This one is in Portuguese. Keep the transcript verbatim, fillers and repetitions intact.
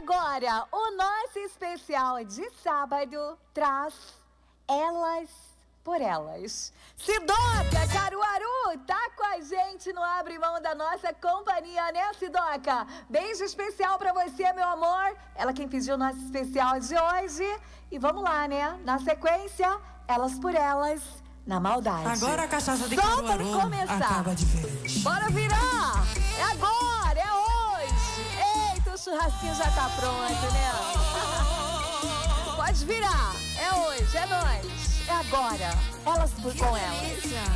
agora, o nosso especial de sábado traz Elas por Elas. Sidoca Caruaru tá com a gente no Abre Mão da nossa companhia, né, Sidoca? Beijo especial pra você, meu amor. Ela quem pediu o nosso especial de hoje. E vamos lá, né? Na sequência, Elas por Elas, na maldade. Agora a cachaça de Só Caruaru para começar. acaba diferente. Bora virar! É agora, é hoje! Eita, o churrasquinho já tá pronto, né? Pode virar! É hoje, é nóis! É agora! Elas por com elas!